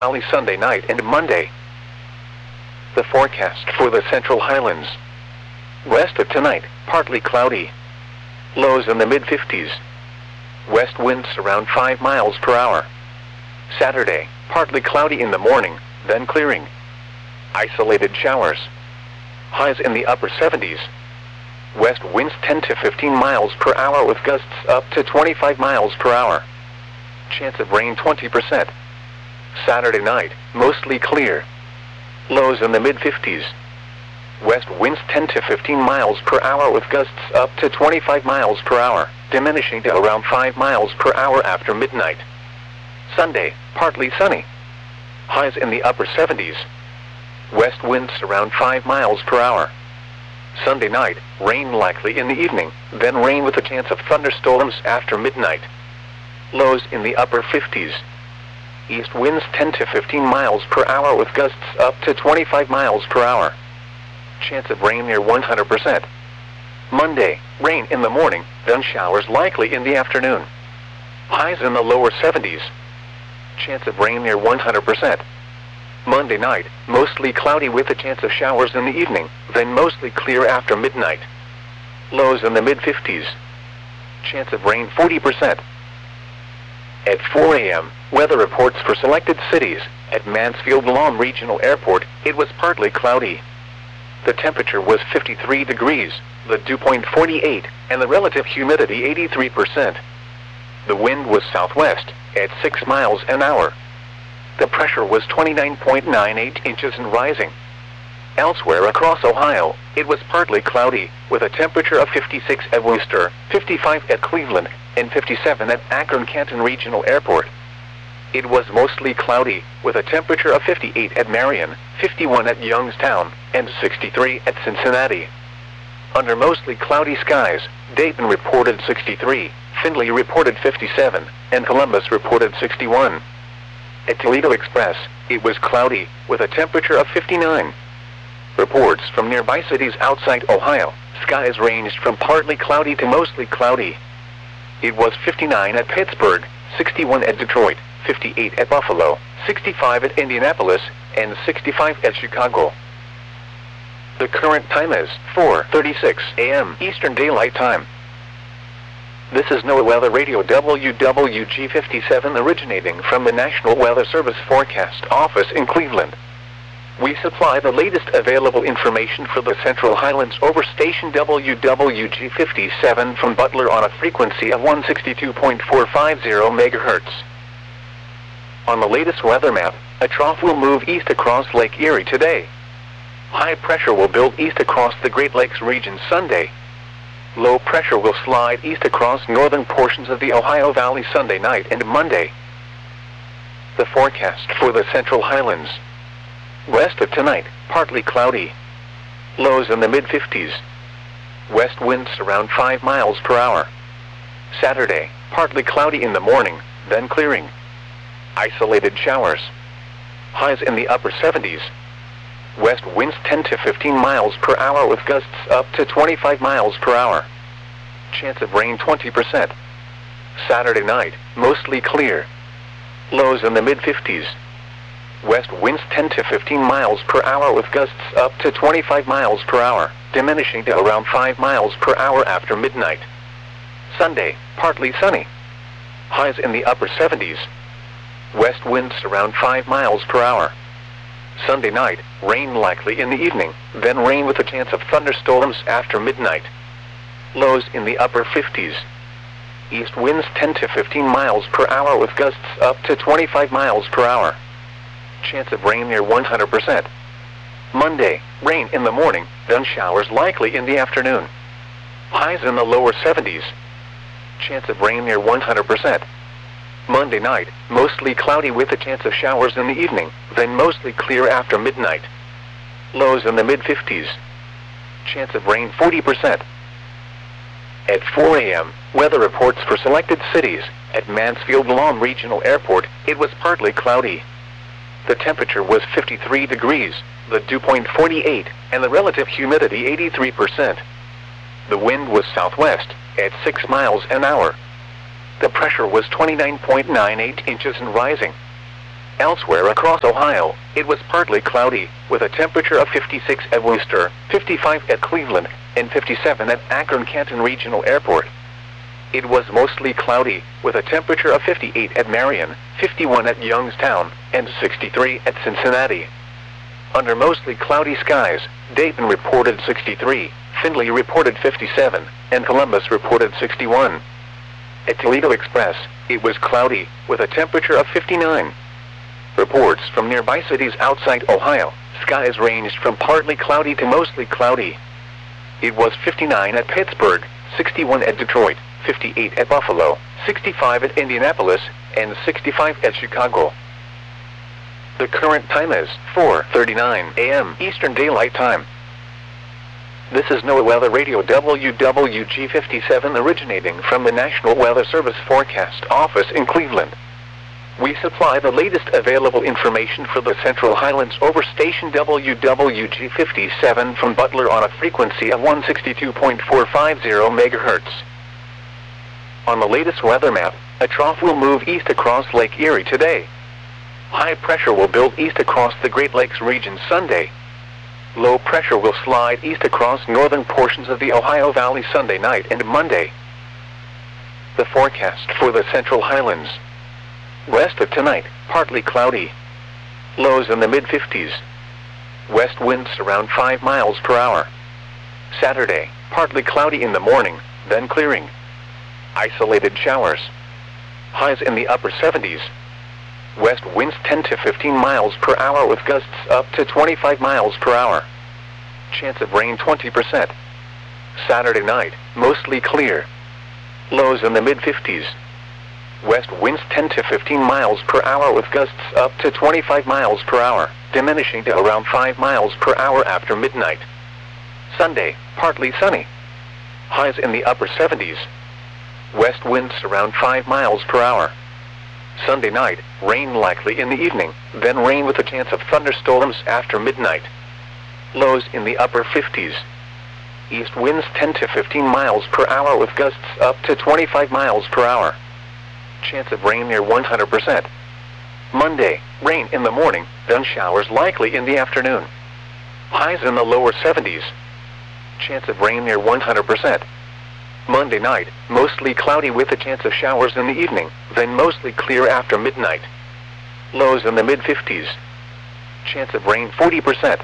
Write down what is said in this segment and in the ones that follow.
Valley Sunday night and Monday. The forecast for the Central Highlands. West of tonight, partly cloudy. Lows in the mid-50s. West winds around 5 miles per hour. Saturday, partly cloudy in the morning, then clearing. Isolated showers. Highs in the upper 70s. West winds 10 to 15 miles per hour with gusts up to 25 miles per hour. Chance of rain 20%. Saturday night, mostly clear. Lows in the mid-50s. West winds 10 to 15 miles per hour with gusts up to 25 miles per hour, diminishing to around 5 miles per hour after midnight. Sunday, partly sunny. Highs in the upper 70s. West winds around 5 miles per hour. Sunday night, rain likely in the evening, then rain with a chance of thunderstorms after midnight. Lows in the upper 50s. East winds 10 to 15 miles per hour with gusts up to 25 miles per hour. Chance of rain near 100%. Monday, rain in the morning, then showers likely in the afternoon. Highs in the lower 70s. Chance of rain near 100%. Monday night, mostly cloudy with a chance of showers in the evening, then mostly clear after midnight. Lows in the mid-50s. Chance of rain 40%. At 4 a.m., weather reports for selected cities. At Mansfield Lawn Regional Airport, it was partly cloudy. The temperature was 53 degrees, the dew point 48, and the relative humidity 83%. The wind was southwest, at 6 miles an hour. The pressure was 29.98 inches and rising. Elsewhere across Ohio, it was partly cloudy, with a temperature of 56 at Wooster, 55 at Cleveland, and 57 at Akron-Canton Regional Airport. It was mostly cloudy, with a temperature of 58 at Marion, 51 at Youngstown, and 63 at Cincinnati. Under mostly cloudy skies, Dayton reported 63, Findlay reported 57, and Columbus reported 61. At Toledo Express, it was cloudy, with a temperature of 59. Reports from nearby cities outside Ohio, skies ranged from partly cloudy to mostly cloudy. It was 59 at Pittsburgh, 61 at Detroit, 58 at Buffalo, 65 at Indianapolis, and 65 at Chicago. The current time is 4:36 a.m. Eastern Daylight Time. This is NOAA Weather Radio WWG57 originating from the National Weather Service Forecast Office in Cleveland. We supply the latest available information for the Central Highlands over station WWG57 from Butler on a frequency of 162.450 MHz. On the latest weather map, a trough will move east across Lake Erie today. High pressure will build east across the Great Lakes region Sunday. Low pressure will slide east across northern portions of the Ohio Valley Sunday night and Monday. The forecast for the Central Highlands. West of tonight, partly cloudy. Lows in the mid-50s. West winds around 5 miles per hour. Saturday, partly cloudy in the morning, then clearing. Isolated showers. Highs in the upper 70s. West winds 10 to 15 miles per hour with gusts up to 25 miles per hour. Chance of rain 20%. Saturday night, mostly clear. Lows in the mid-50s. West winds 10 to 15 miles per hour with gusts up to 25 miles per hour, diminishing to around 5 miles per hour after midnight. Sunday, partly sunny. Highs in the upper 70s. West winds around 5 miles per hour. Sunday night, rain likely in the evening, then rain with a chance of thunderstorms after midnight. Lows in the upper 50s. East winds 10 to 15 miles per hour with gusts up to 25 miles per hour. Chance of rain near 100%. Monday, rain in the morning, then showers likely in the afternoon. Highs in the lower 70s. Chance of rain near 100%. Monday night, mostly cloudy with a chance of showers in the evening, then mostly clear after midnight. Lows in the mid-50s. Chance of rain 40%. At 4 a.m., weather reports for selected cities. At Mansfield Lawn Regional Airport, it was partly cloudy. The temperature was 53 degrees, the dew point 48, and the relative humidity 83%. The wind was southwest, at 6 miles an hour. The pressure was 29.98 inches and rising. Elsewhere across Ohio, it was partly cloudy, with a temperature of 56 at Wooster, 55 at Cleveland, and 57 at Akron-Canton Regional Airport. It was mostly cloudy, with a temperature of 58 at Marion, 51 at Youngstown, and 63 at Cincinnati. Under mostly cloudy skies, Dayton reported 63, Findlay reported 57, and Columbus reported 61. At Toledo Express, it was cloudy, with a temperature of 59. Reports from nearby cities outside Ohio, skies ranged from partly cloudy to mostly cloudy. It was 59 at Pittsburgh, 61 at Detroit, 58 at Buffalo, 65 at Indianapolis, and 65 at Chicago. The current time is 4:39 a.m. Eastern Daylight Time. This is NOAA Weather Radio WWG57 originating from the National Weather Service Forecast Office in Cleveland. We supply the latest available information for the Central Highlands over station WWG57 from Butler on a frequency of 162.450 MHz. On the latest weather map, a trough will move east across Lake Erie today. High pressure will build east across the Great Lakes region Sunday. Low pressure will slide east across northern portions of the Ohio Valley Sunday night and Monday. The forecast for the Central Highlands. West of tonight, partly cloudy. Lows in the mid-50s. West winds around 5 miles per hour. Saturday, partly cloudy in the morning, then clearing. Isolated showers. Highs in the upper 70s. West winds 10 to 15 miles per hour with gusts up to 25 miles per hour. Chance of rain 20%. Saturday night, mostly clear. Lows in the mid-50s. West winds 10 to 15 miles per hour with gusts up to 25 miles per hour, diminishing to around 5 miles per hour after midnight. Sunday, partly sunny. Highs in the upper 70s. West winds around 5 miles per hour. Sunday night, rain likely in the evening, then rain with a chance of thunderstorms after midnight. Lows in the upper 50s. East winds 10 to 15 miles per hour with gusts up to 25 miles per hour. Chance of rain near 100%. Monday, rain in the morning, then showers likely in the afternoon. Highs in the lower 70s. Chance of rain near 100%. Monday night, mostly cloudy with a chance of showers in the evening, then mostly clear after midnight. Lows in the mid-50s. Chance of rain 40%.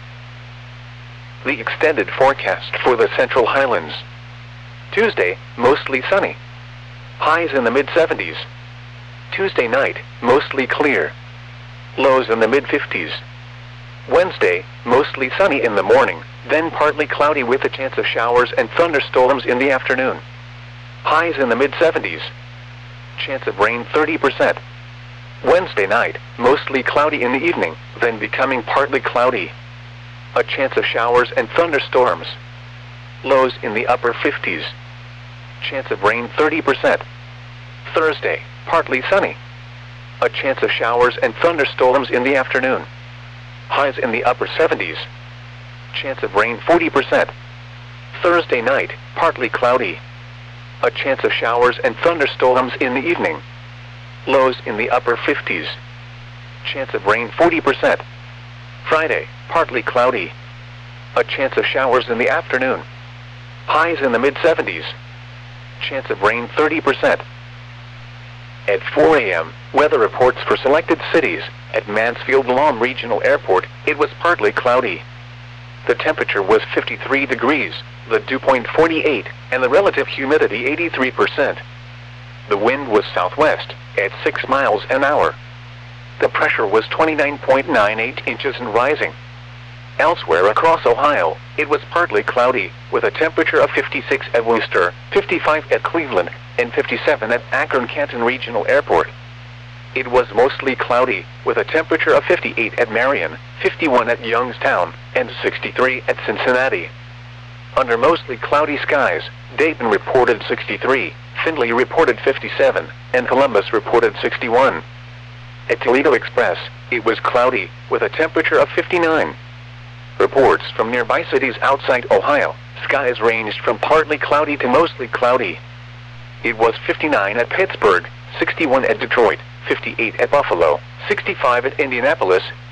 The extended forecast for the Central Highlands. Tuesday, mostly sunny. Highs in the mid-70s. Tuesday night, mostly clear. Lows in the mid-50s. Wednesday, mostly sunny in the morning, then partly cloudy with a chance of showers and thunderstorms in the afternoon. Highs in the mid-70s. Chance of rain 30%. Wednesday night, mostly cloudy in the evening, then becoming partly cloudy. A chance of showers and thunderstorms. Lows in the upper 50s. Chance of rain 30%. Thursday, partly sunny. A chance of showers and thunderstorms in the afternoon. Highs in the upper 70s. Chance of rain 40%. Thursday night, partly cloudy. A chance of showers and thunderstorms in the evening. Lows in the upper 50s. Chance of rain 40%. Friday, partly cloudy. A chance of showers in the afternoon. Highs in the mid-70s. Chance of rain 30%. At 4 a.m., weather reports for selected cities. At Mansfield-Lom Regional Airport, it was partly cloudy. The temperature was 53 degrees, the dew point 48, and the relative humidity 83%. The wind was southwest, at 6 miles an hour. The pressure was 29.98 inches and rising. Elsewhere across Ohio, it was partly cloudy, with a temperature of 56 at Wooster, 55 at Cleveland, and 57 at Akron-Canton Regional Airport. It was mostly cloudy, with a temperature of 58 at Marion, 51 at Youngstown, and 63 at Cincinnati. Under mostly cloudy skies, Dayton reported 63, Findlay reported 57, and Columbus reported 61. At Toledo Express, it was cloudy, with a temperature of 59. Reports from nearby cities outside Ohio, skies ranged from partly cloudy to mostly cloudy. It was 59 at Pittsburgh, 61 at Detroit, 58 at Buffalo, 65 at Indianapolis,